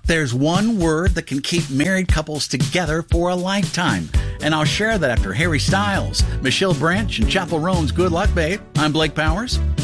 There's one word that can keep married couples together for a lifetime. And I'll share that after Harry Styles, Michelle Branch, and Chapel Roan's Good Luck Babe. I'm Blake Powers.